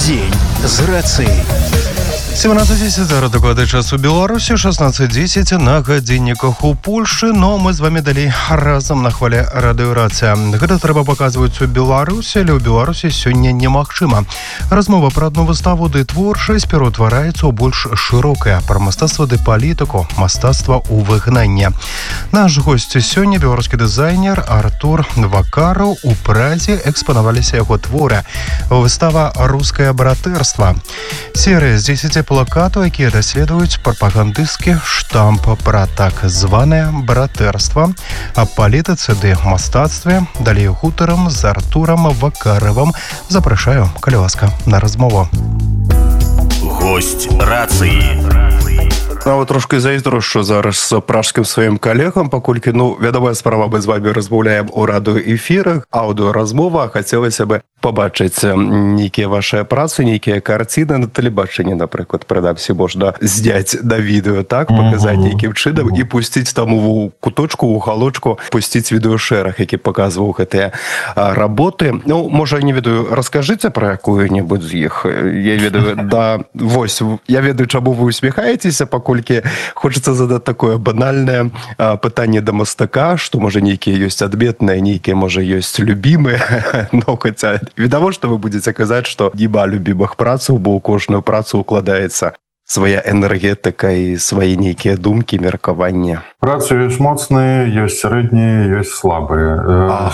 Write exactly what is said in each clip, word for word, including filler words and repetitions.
Дзень з рацыяй. семнадцать десять, зараз докладны час у Беларусі, шестнадцать десять на гадзінніках у Польшы, но мы з вами далей разам на хвале радыёрацыя. Гэта трэба паказваць у Беларусі, але ў Беларусі сёння немагчыма. Размова пра адну выставу ды творчасць пераўтвараецца ў больш шырокае, пра мастацтва ды палітыку, мастацтва ў выгнанне. Наш госць сёння беларускі дызайнер Артур Вакараў. У Прадзе экспанаваліся яго творы. Выстава «Рускае братэрства». Серыя з дзесяці плакатаў, якія даследуюць прапагандысцкі штамп пра так званае братэрства, аб палітыцы ды мастацтве. Далей гутарам з Артурам Вакаравым. Запрашаю, калі ласка, на размову. Госць рацыі. Нават трошки зайздрушчу зараз з пражскім сваім калегам, паколькі, ну, вядомая справа, мы з вами размаўляем у радыёэфірах, аўдыёразмова, хацелася бы пабачыць нейкія вашыя працы, нейкія карціны на тэлебачанні, напрыклад, прынамсі можна зняць на відэо, так, паказаць нейкім чынам і пусціць там у куточку, у галочку, пусціць відэошэраг, які паказваў гэтыя работы. Ну, можа, не ведаю, раскажыце пра якую-небудзь з іх. Я ведаю, да, вось, я ведаю, чаму вы усміхаецеся, паколькі хочацца задаць такое банальнае пытанне да мастака, што, можа, нейкія ёсць адметныя, нейкія, можа, ёсць любімыя, но хаця відавочна вы будзеце казаць, што няма любімых працаў, бо ў кожную працу укладаецца свая энергетыка і свае нейкія думкі, меркаванні. Працы ёсць моцныя, ёсць сярэднія, ёсць слабыя. Ага.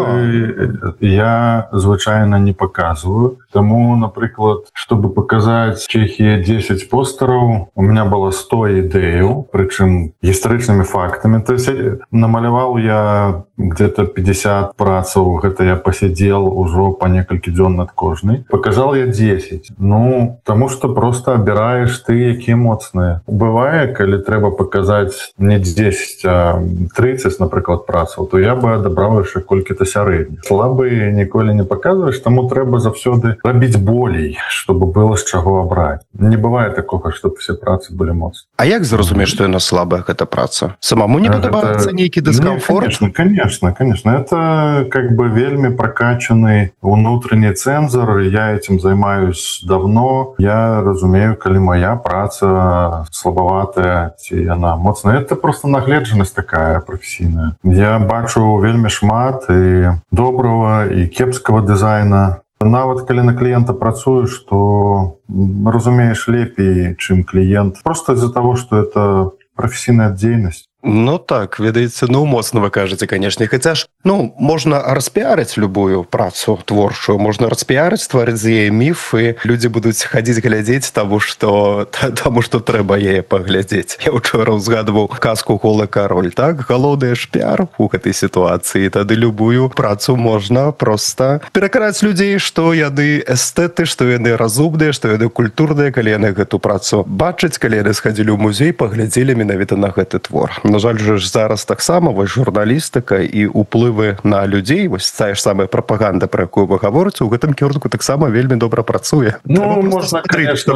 Слабыя я звычайна не паказваю. Таму, напрыклад, чтобы паказаць Чэхіі дзесяць постараў, у меня было сто ідэяў, прычым гістарычнымі фактамі. То есть намаляваў я где-то пятьдесят працаў, гэта я пасядзел ужо па некалькі дзён над кожнай. Паказал я десять. Ну, таму што просто абіраеш ты, якія моцныя. Бывае, калі трэба паказаць не десять, а тридцать, напрыклад, працаў, то я бы адабраў яшчэ колькі-то сярэдніх. Слабыя ніколі не паказваеш, таму трэба заўсёды рабіць болей, чтобы было з чаго абраць. Не бывае такога, чтобы все працы былі моцныя. А як зразумець, што яна слабая, гэта праца? Самому не падабаецца нейкі дыскамфорт? Конечно, конечно, конечно. Это как бы вельмі прокачанный внутренний цензор. Я этим займаюсь давно. Я разумею, калі моя праца слабаватая, ці яна моцная. Это просто нагледжанасць такая прафесійная. Я бачу вельмі шмат і добрага, і кепскага дызайна. Нават калі на кліента працуеш, то разумееш лепей, чым кліент. Просто из-за того, что это прафесійная дзейнасць. Ну так, ведаеце, ну моцна вы кажаце, канешне, хаця ж, ну, можна распіарыць любую працу творчую, можна распіарыць, стварыць з яе міф, і людзі будуць хадзіць глядзець, таму што, таму што трэба яе паглядзець. Я ўчора ўзгадваў казку «Голы кароль», так? Галоўны ж піар у гэтай сітуацыі, тады любую працу можна проста пераканаць людзей, што яны эстэты, што яны разумныя, што яны культурныя, калі яны гэту працу бачаць, калі яны схадзілі ў музей, паглядзелі менавіта на гэты твор. На жаль, же ж зараз таксама вось журналістыка і ўплывы на людзей, вось тая ж самая прапаганда, пра якую вы гаворыце, у гэтым кірунку таксама вельмі добра працуе. Ну, можна, конечно,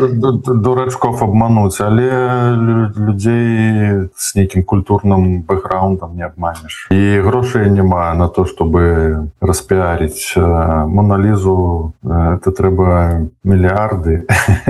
дурачков обмануть, але людзей з нейкім культурным бэкграундам не абманеш. І грошай няма на то, чтобы распіаріць Моналізу, это трэба мільярды.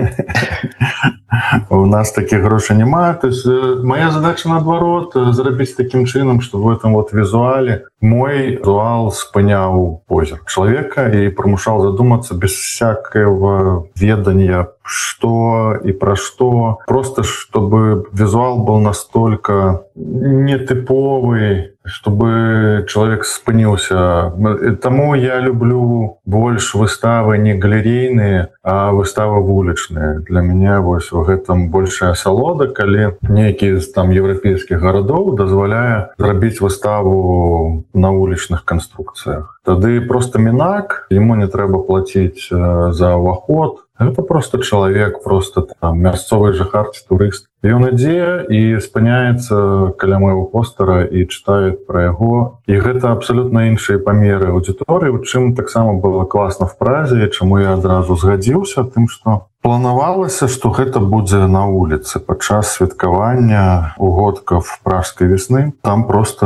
У нас таких грошей няма. То есть моя задача наоборот зрабіць таким чынам, что в этом вот визуале мой визуал спыняў позірк человека и примушал задуматься без всякого ведания, что и про что. Просто чтобы визуал был настолько нетиповый, чтобы человек спынился. Таму я люблю больш выставы не галерейныя, а выставы вулічныя. Для мяне вось у гэтым большая асалода, калі нейкі з там еўрапейскіх гарадоў дазваляе зрабіць выставу на вулічных канструкцыях. Тады просто мінак, ему не трэба плаціць за ўваход. Это просто человек, просто там мясцовы жыхар ці турыст. Ён ідзе і спыняецца каля майго постера і чытае пра яго. І гэта абсалютна іншыя памеры аўдыторыі, у чым таксама было класна в Празе, чаму я адразу згадзіўся, тым, што планавалася, што гэта будзе на вуліцы падчас святкавання угодкаў пражскай весны. Там просто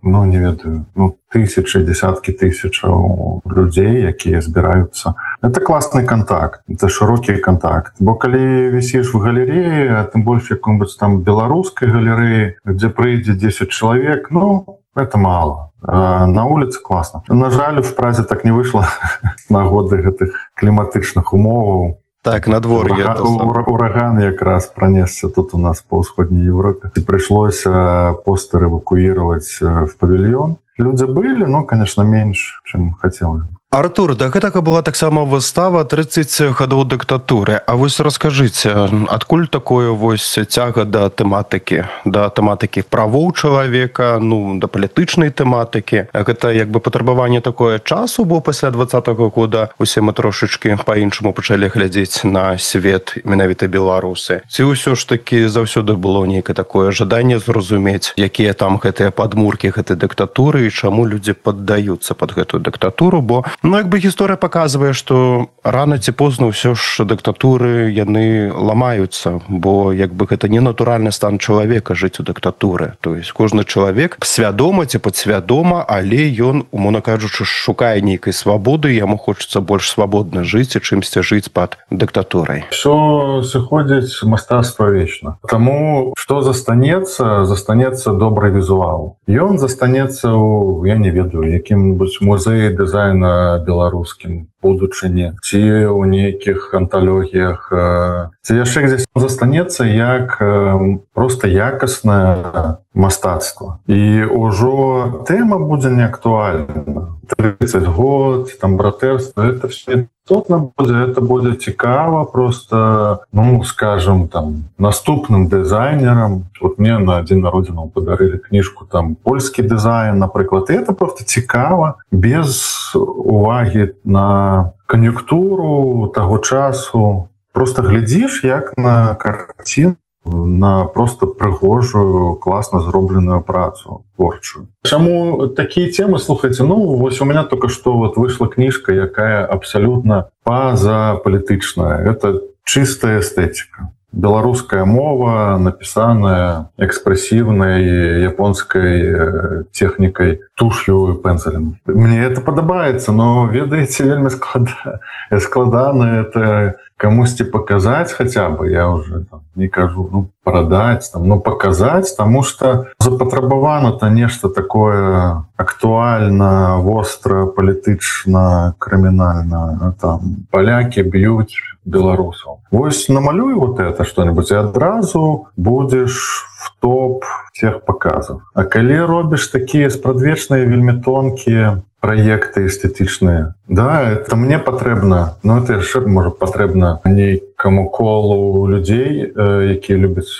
ну не ведаю, ну тысячи, десятки тысячаў людзей, якія збіраюцца. Это классный контакт, это широкі контакт. Бо калі вісіш в галереі, а тым больш якой-нибудь там беларускай галерэі, дзе прыйдзе десять чалавек, ну это мало. А на улице классно. На жаль, в Празе так не выйшла нагоды гэтых кліматычных умоваў. Так, надвор'е. Ураган, ураган якраз пронесся тут у нас по ўсходняй Европе. И пришлось постер эвакуировать в павильон. Люди были, но, конечно, меньше, чем хотелось. Артур, да гэтага была таксама выстава тридцать гадоў дыктатуры. А вось раскажыце, адкуль такое вось цяга да тэматыкі, да тэматыкі правоў чалавека, ну, да палітычнай тэматыкі? Гэта як бы патрабаванне такое часу, бо пасля двадцатага года усе мы трошачкі па-іншаму пачалі глядзець на свет, менавіта беларусы. Ці ўсё ж такі заўсёды было нейкае такое жаданне зразумець, якія там гэтыя падмуркі гэтай дыктатуры і чаму людзі паддаюцца пад гэтую дыктатуру, бо ну, як бы гісторыя паказвае, што рана ці позна ўсё ж дыктатуры яны ламаюцца, бо як бы гэта не натуральны стан чалавека жыць у дыктатуры. То есть кожны чалавек свядома ці падсвядома, але ён, умоўна кажучы, шукае нейкай свабоды, яму хочацца больш свабодна жыць і чымсьці жыць пад дыктатурай. Всё сыходзіць мастацтва вечна. Таму што застанецца, застанецца добры візуал. Ён застанецца ў, я не ведаю, якім-небудзь музеі дызайна беларускім будучыні, ці ў нейкіх анталогіях, ці яшчэ дзесь застанецца як проста якаснае мастацтва. І ўжо тэма будзе неактуальна. тридцать год, там братэрства, это все істотна будзе, это будзе цікава просто, ну, скажем, там, наступным дызайнерам. Вот мне на дзень народзінаў падарылі кніжку, там, польскі дызайн, напрыклад, і это просто цікава, без увагі на кан'юнктуру таго часу. Просто глядзіш, як на карціну, на просто прыгожую, класна зробленую працу творчую. Чаму такія темы, слухайте, ну, вось у меня только что вот вышла книжка, якая абсолютно пазапалітычная. Это чистая эстетика. Беларуская мова, написаная экспрессивной японской техникой, тушью и пензелем. Мне это падабаецца, но, ведаеце, вельмі склада... складана это камусьці показать хотя бы, я уже там, не кажу, ну, продать, там, ну, показать, потому что запатрабавана-то нешта такое актуальна, востра, палітычна, крымінальна. Там поляки бьют белорусов. Вось намалюй вот это что-нибудь, и одразу будешь в топ всех показов. А калі робишь такие спрадвечные, вельмі тонкие проекты эстетичные, да, это мне патрэбна, но это яшчэ, можа, патрэбна нейкаму колу людзей, якія любяць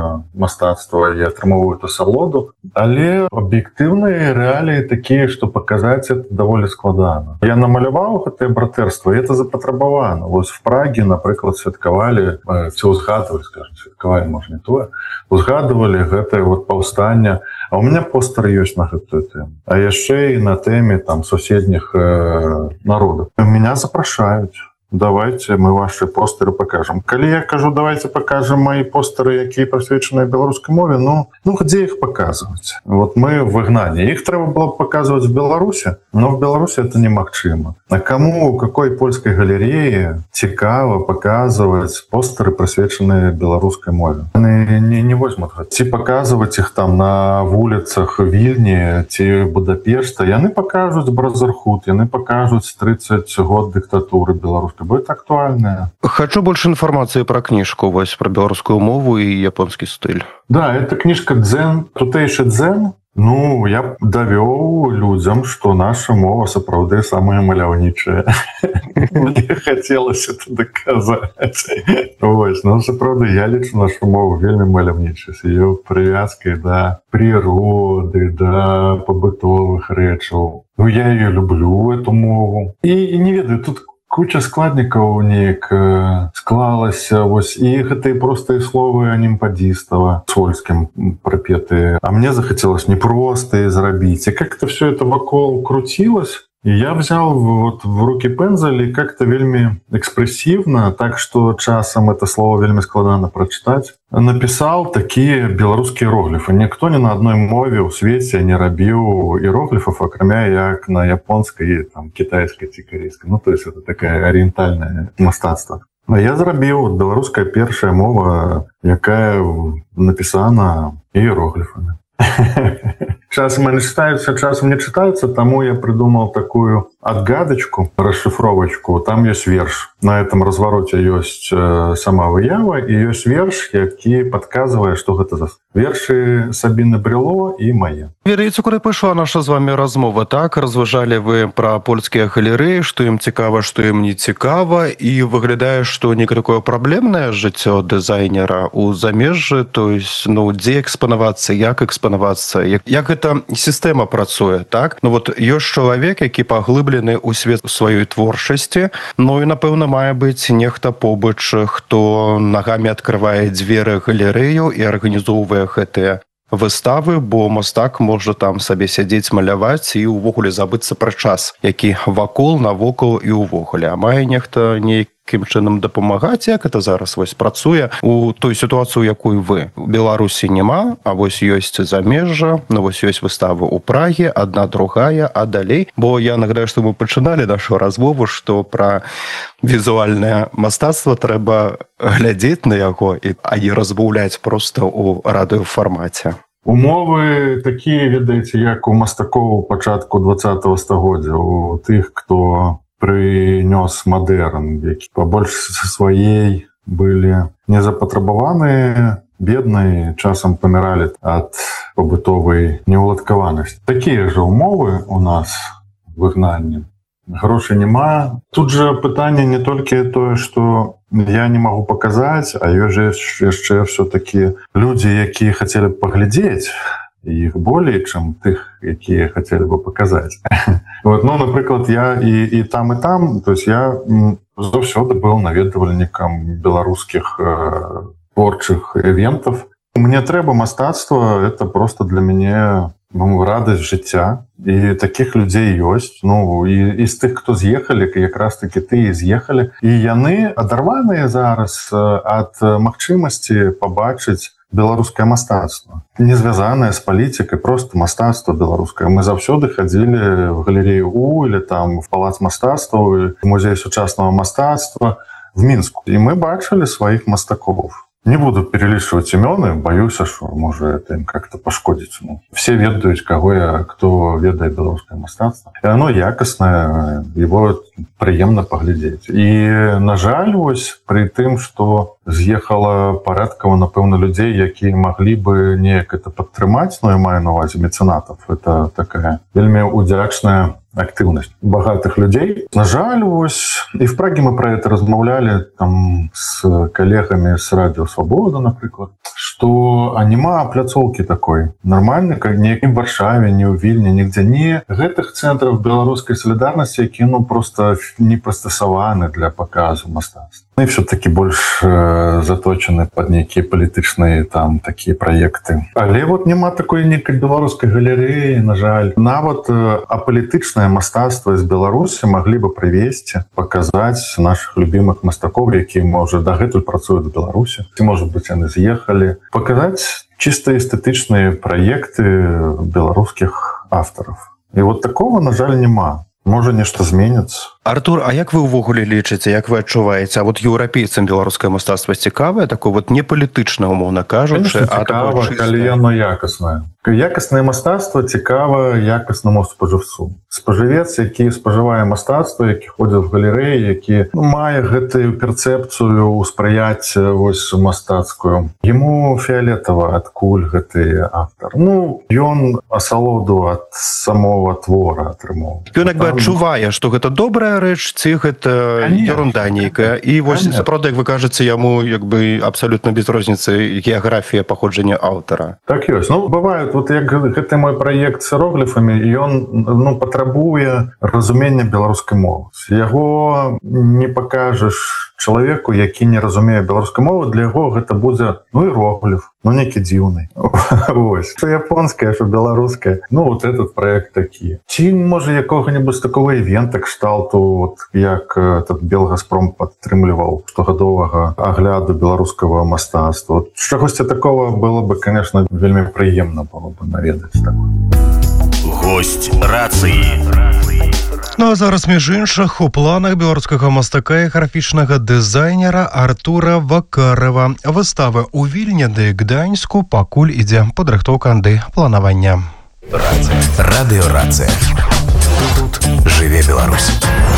мастацтва і атрымоўваюць асалоду, але аб'ектыўныя рэаліі такія, што паказаць это даволі складана. Я намаляваў гэтае братэрства, і это запатрабавана. Вось в Праге, напрыклад, святкавалі, ці узгадвалі, скажем, святкавалі, можа, не тое, узгадвалі гэтае вот паўстанне, а у меня постер ёсць на гэтую тэму. А яшчэ і на тэме там суседніх э, народов. Меня запрашаюць. Давайте мы ваши постеры покажем. Калі я кажу, давайте покажем мои постеры, якія прысвечаныя беларускай мове, ну, ну где их показывать? Вот мы в выгнании. Их трэба было показывать в Беларуси, но в Беларуси это немагчыма. А кому, какой польской галереи цікава показывать постеры, прысвечаныя беларускай мове? Они не, не возьмут. Ці показывать их там на вуліцах Вільні, ці Будапешта. Яны покажут Бразерхут, яны покажут тридцать год диктатуры беларускай. Будет актуальная. Хочу больше информации про книжку, вось, про белорусскую мову и японский стиль. Да, это книжка дзен, тутэйшы дзен. Ну, я давёў людзям, что наша мова сапраўды самая маляўнічая. Мне хотелось это доказать. Вось, ну, сапраўды, я лічу нашу мову вельмі маляўнічай, с ее привязкой до природы, до побытовых рэчаў. Ну, я ее люблю, эту мову. И, и не ведаю, тут куча складнікаў неяк склалася, вось, і гэтыя простыя словы анімпадзістава сольскім прапетыя. А мне захацелось не простые зрабіць. И как-то все это вакол крутилось. И я взял вот в руки пензель и как-то вельми экспрессивно, так что часом это слово вельми складано прочитать, написал такие белорусские иероглифы. Никто ни на одной мове у свете не рабил иероглифов, окромя як на японской и там, китайской и корейской. Ну, то есть это такая ориентальное мастацтво. А я зрабіў беларуская першая мова, якая напісана іерогліфамі. Часам они читаются, часам не читаются, тому я придумал такую отгадочку, расшифровочку. Там есть верш. На этом развороте есть сама выява, и есть верш, які подказывает, что гэта за верши Сабіны Брыло и мае. Верыце, куды пайшла наша з вами размова, так? Разважалі вы пра польскія галерэі, што ім цікава, што ім не цікава, і выглядае, што некае праблемнае жыццё дызайнера ў замежжы, то есть, ну, дзе экспанавацца, як экспанавацца, як, як гэта сістэма працуе, так? Ну, вот ёсць чалавек, які паглыблены ў свет сваёй творчасці, ну, і, напэўна, мае быць нехта побач, хто нагамі адкрывае дзверы галерэю і арганізоўвае гэтыя выставы, бо мастак можа там сабе сядзець, маляваць і ўвогуле забыцца пра час, які вакол, навокал і ўвогуле. А мае нехта нейкім чынам дапамагаць, як это зараз вось працуе у той сітуацыю, якую вы. У Беларусі няма, а вось ёсць замежжа, ну вось ёсць выставы ў Праге, адна другая, а далей. Бо я нагадаю, што мы пачыналі нашу размову, што пра візуальнае мастацтва трэба глядзець на яго, а не разбаўляць проста ў радыёфармаце. Умовы такія, ведаеце, як у мастакоў пачатку двадцатага стагоддзя, у тых, хто прынёс мадэрн, які пабольш сваей былі незапатрабаваныя, бедныя, часам паміралі ад пабытовай неўладкаванасці. Такія ж умовы у нас выгнанні. Грошай няма. Тут жа пытанне не толькі тое, што я не магу паказаць, а ёсць яшчэ ўсё-такі людзі, якія хацелі б паглядзець, іх болей, чым тых, якія хацелі бы паказаць. Вот, ну, напрыклад, я і, і там, і там, то есть я заўсёды быў наведвальнікам беларускіх э, творчых івентаў. Мне трэба мастацтва, это просто для мяне ну, радасць жыцця. І такіх людзей ёсць. Ну, і, і з тых, хто з'ехалі, якраз такі тыя з'ехалі. І яны адарваныя зараз ад магчымасці пабачыць беларускае мастацтва. Не звязанае з палітыкай, просто мастацтва беларускае. Мы заўсёды хадзілі в галерею У или там в палац мастацтва, в музей сучаснага мастацтва в Мінску. І мы бачылі сваіх мастакоў. Не буду перелічваць імёны, баюся, што можа это ім как-то пашкодзіць. Ну, все ведаюць, каго я, хто ведае беларускае мастацтва. І оно якаснае, его прыемна паглядзець. І, на жаль, вось пры тым, што з'ехала парадкава, напэўна, людзей, якія маглі бы неяк это падтрымаць, но я маю на увазе мецэнатаў. Это такая вельмі удзячная актыўнасць багатых людзей. На жаль, вось, і в Праге мы пра это размаўлялі там з калегамі з Радіо Свабода, напрыклад, што а няма пляцоўкі такой нармальнай, как ні в Варшаве, ні ў Вільні, нігдзе не гэтых цэнтраў беларускай салідарнасці, які ну просто не прыстасаваны для паказу мастацтва. Ну, і все-таки больш э, заточаны пад нейкія палітычныя там такія праекты. Але вот няма такой некай беларускай галерэі, на жаль. Нават э, апалітычнае мастацтва з Беларусі маглі бы прывесці, паказаць нашых любімых мастакоў, якія, можа, дагэтуль працуюць у Беларусі. Ці, можа быць, яны з'ехалі. Паказаць чыста эстэтычныя праекты беларускіх аўтараў. І вот такого, на жаль, няма. Можа, нешта зменіцца. Артур, а як вы ўвогуле лічыце, як вы адчуваеце, а вот еўрапейцам беларускае мастацтва цікавае, такое вот не палітычнае, умоўна кажучы, а цікава, калі яно якаснае. Якаснае мастацтва цікава якаснаму спажыўцу. Спажывец, які спажывае мастацтва, які ходзіць в галерэі, які ну, мае гэтую перцэпцыю ўспрыяць вось мастацкую. Яму фіолетава, адкуль гэты аўтар. Ну, ён асалоду ад самого твора атрымоў. Ён як бы адчувае, што гэта добрая рэч, ці гэта ерунда нейкая. І вось, сапраўды, як вы кажаце, яму як бы абсалютна без розніцы геаграфія паходжання аўтара. Так ёсць. Ну, бываюць, вот як гэты мой праект з іерогліфамі, ён ну, патрабуе разумення беларускай мовы. Яго не пакажаш чалавеку, які не разумее беларускай мовы, для яго гэта будзе ну, іерогліф. ну некі дзіўны. Вось. Што японскае, што беларускае. Ну вот этот проект такі. Ці можа якога-небудзь такого івента кшталту, вот, як этот Белгазпром падтрымліваў штогадовага агляду беларускага мастацтва. Вот, чагосьці такого было бы, конечно, вельмі прыемна было бы наведаць такое. Гость рацыі. Ну а зараз, між іншых, у планах беларускага мастака і графічнага дызайнера Артура Вакарова. Выставы ў Вільні ды Гданьску пакуль ідзе падрыхтоўка ды планавання. Радыё Рацыя. Тут жыве Беларусь.